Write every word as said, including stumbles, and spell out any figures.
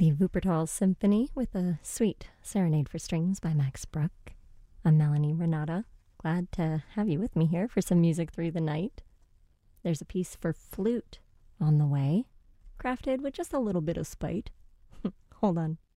the Wuppertal Symphony with a sweet serenade for strings by Max Bruch. I'm Melanie Renata. Glad to have you with me here for some music through the night. There's a piece for flute on the way, crafted with just a little bit of spite. Hold on.